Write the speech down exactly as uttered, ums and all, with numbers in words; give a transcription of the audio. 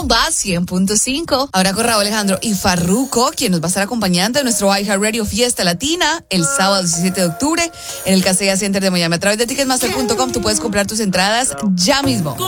Rumba cien punto cinco. Ahora con Raúl Alejandro y Farruko, quien nos va a estar acompañando en nuestro iHeartRadio Fiesta Latina el sábado diecisiete de octubre en el Casella Center de Miami. A través de ticketmaster punto com tú puedes comprar tus entradas ya mismo.